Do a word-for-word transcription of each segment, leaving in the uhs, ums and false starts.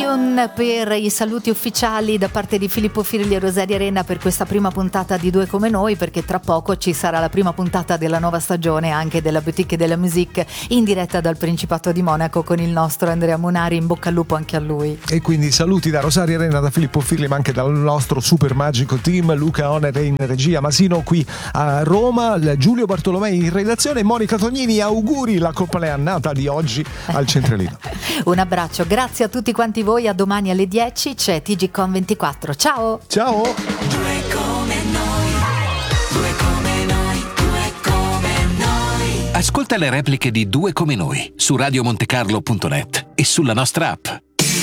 Lion per i saluti ufficiali da parte di Filippo Firli e Rosaria Renna per questa prima puntata di Due Come Noi, perché tra poco ci sarà la prima puntata della nuova stagione anche della Boutique della Musique in diretta dal Principato di Monaco con il nostro Andrea Munari. In bocca al lupo anche a lui. E quindi saluti da Rosaria Renna, da Filippo Firli, ma anche dal nostro super magico team, Luca Oner in regia, Masino qui a Roma, Giulio Bartolomei in redazione, Monica Tognini, auguri la compleannata di oggi al Centralino. Un abbraccio, grazie a tutti quanti voi, a domani alle dieci c'è T G Com ventiquattro. Ciao! Ciao! Due come noi, due come noi, due come noi. Ascolta le repliche di Due Come Noi su radio montecarlo punto net e sulla nostra app.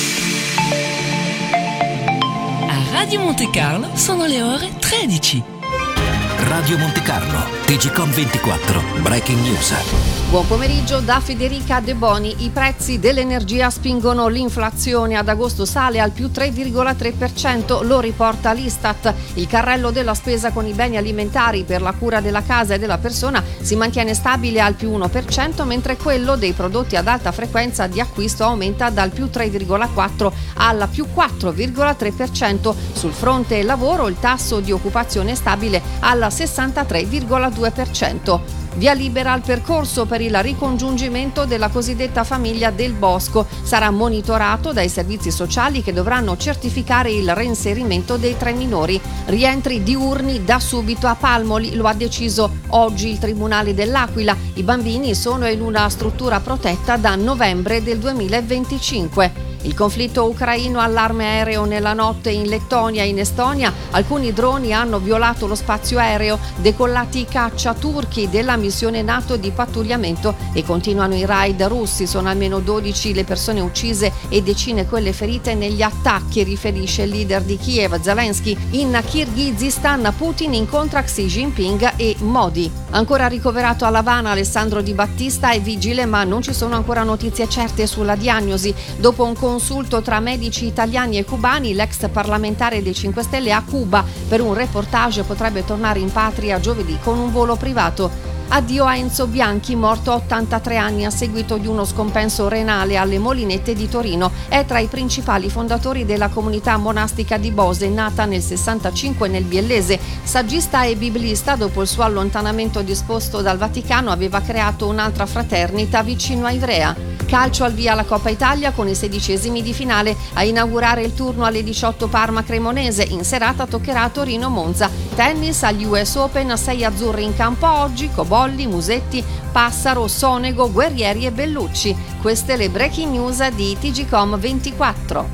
A Radio Monte Carlo sono le ore tredici. Radio Monte Carlo, T G Com ventiquattro, Breaking News. Buon pomeriggio da Federica De Boni. I prezzi dell'energia spingono l'inflazione. Ad agosto sale al più tre virgola tre per cento, lo riporta l'Istat. Il carrello della spesa con i beni alimentari per la cura della casa e della persona si mantiene stabile al più uno per cento, mentre quello dei prodotti ad alta frequenza di acquisto aumenta dal più tre virgola quattro al più quattro virgola tre per cento. Sul fronte lavoro il tasso di occupazione è stabile al sessantatré virgola due per cento. Via libera al percorso per il ricongiungimento della cosiddetta famiglia del Bosco. Sarà monitorato dai servizi sociali che dovranno certificare il reinserimento dei tre minori. Rientri diurni da subito a Palmoli, lo ha deciso oggi il Tribunale dell'Aquila. I bambini sono in una struttura protetta da novembre del duemilaventicinque. Il conflitto ucraino, allarme aereo nella notte in Lettonia e in Estonia. Alcuni droni hanno violato lo spazio aereo, decollati i caccia turchi della missione NATO di pattugliamento e continuano i raid russi. Sono almeno dodici le persone uccise e decine quelle ferite negli attacchi, riferisce il leader di Kiev, Zelensky. In Kirghizistan Putin incontra Xi Jinping e Modi. Ancora ricoverato a L'Avana Alessandro Di Battista è vigile, ma non ci sono ancora notizie certe sulla diagnosi. Dopo un consulto tra medici italiani e cubani, l'ex parlamentare dei cinque Stelle a Cuba per un reportage potrebbe tornare in patria giovedì con un volo privato. Addio a Enzo Bianchi, morto a ottantatré anni a seguito di uno scompenso renale alle Molinette di Torino. È tra i principali fondatori della comunità monastica di Bose, nata nel sessantacinque nel Biellese. Saggista e biblista, dopo il suo allontanamento disposto dal Vaticano, aveva creato un'altra fraternita vicino a Ivrea. Calcio al via la Coppa Italia con i sedicesimi di finale. A inaugurare il turno alle diciotto Parma Cremonese. In serata toccherà a Torino Monza. Tennis agli U S Open, sei azzurri in campo oggi, Cobolli, Musetti, Passaro, Sonego, Guerrieri e Bellucci. Queste le breaking news di T G Com ventiquattro.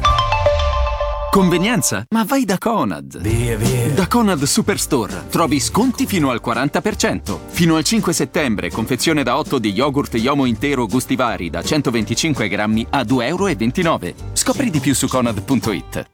Convenienza? Ma vai da Conad! Via, via! Da Conad Superstore trovi sconti fino al quaranta per cento. Fino al cinque settembre, confezione da otto di yogurt Yomo intero gusti vari da centoventicinque grammi a due e ventinove euro. Scopri di più su conad punto it.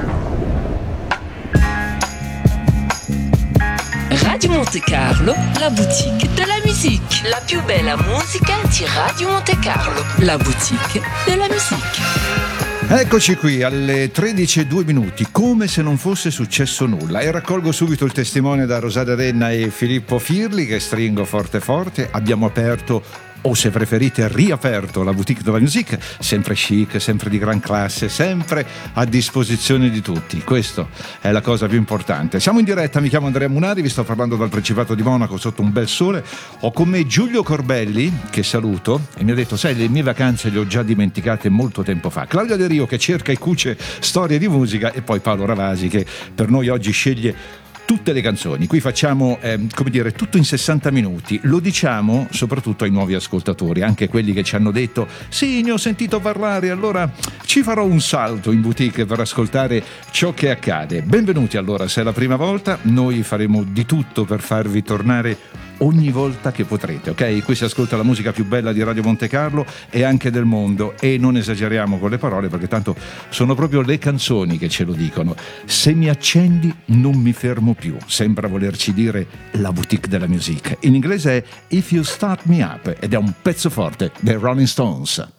Radio Monte Carlo, la boutique de la musique. La più bella musica di Radio Monte Carlo. La boutique de la musique. Eccoci qui alle tredici e due minuti, come se non fosse successo nulla, e raccolgo subito il testimone da Rosaria Renna e Filippo Firli, che stringo forte forte. Abbiamo aperto, o se preferite riaperto, la Boutique de la Musique, sempre chic, sempre di gran classe, sempre a disposizione di tutti. Questa è la cosa più importante. Siamo in diretta, mi chiamo Andrea Munari, vi sto parlando dal Principato di Monaco sotto un bel sole. Ho con me Giulio Corbelli, che saluto, e mi ha detto: sai, le mie vacanze le ho già dimenticate molto tempo fa. Claudia De Rio, che cerca e cuce storie di musica, e poi Paolo Ravasi, che per noi oggi sceglie tutte le canzoni. Qui facciamo, eh, come dire, tutto in sessanta minuti. Lo diciamo soprattutto ai nuovi ascoltatori, anche quelli che ci hanno detto: sì, ne ho sentito parlare, allora ci farò un salto in boutique per ascoltare ciò che accade. Benvenuti allora, se è la prima volta, noi faremo di tutto per farvi tornare ogni volta che potrete, ok? Qui si ascolta la musica più bella di Radio Monte Carlo e anche del mondo, e non esageriamo con le parole, perché tanto sono proprio le canzoni che ce lo dicono. Se mi accendi non mi fermo più, sembra volerci dire la Boutique della Musique. In inglese è If You Start Me Up, ed è un pezzo forte dei Rolling Stones.